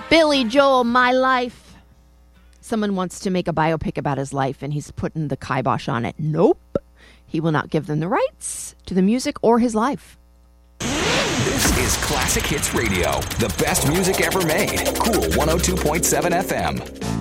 Billy Joel, My Life. Someone wants to make a biopic about his life, and he's putting the kibosh on it. Nope. He will not give them the rights to the music or his life. This is Classic Hits Radio, the best music ever made. Cool 102.7 FM.